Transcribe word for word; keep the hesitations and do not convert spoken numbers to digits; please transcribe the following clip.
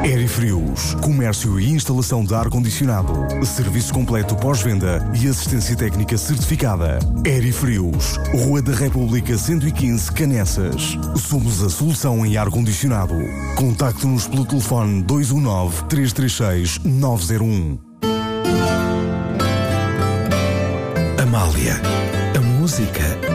Aerifrios, comércio e instalação de ar-condicionado, serviço completo pós-venda e assistência técnica certificada. Aerifrios, Rua da República cento e quinze, Canessas. Somos a solução em ar-condicionado. Contacte-nos pelo telefone dois um nove, três três seis, nove zero um. Amália, a música